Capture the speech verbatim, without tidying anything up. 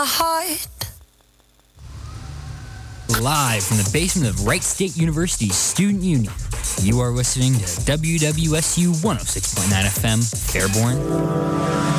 heart. Live from the basement of Wright State University's Student Union, you are listening to W W S U one oh six point nine F M, Fairborn.